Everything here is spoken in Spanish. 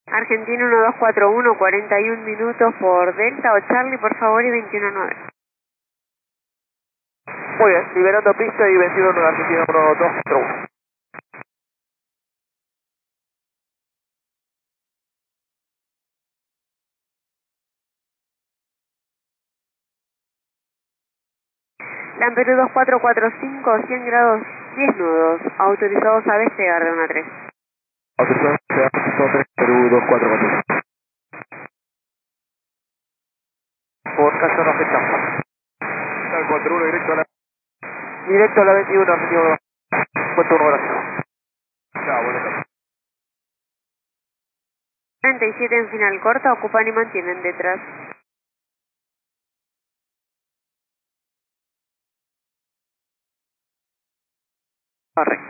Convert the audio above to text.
Argentina 1241, 41 minutos por Delta o Charlie, por favor, y 21.9. Muy bien, liberando pista y 21 Argentina 1241. Lamperú 2445, 100 grados, 10 nudos, autorizados a despegar de 1 a 3. Autorizados a despegar, 3, Perú 2445. Por caso no afectamos. Al 41 directo a la... Directo a la 21, Argentina 1. Cuento 1 gracias. Chao, buenas tardes. 37 en final corta, ocupan y mantienen detrás. Correcto.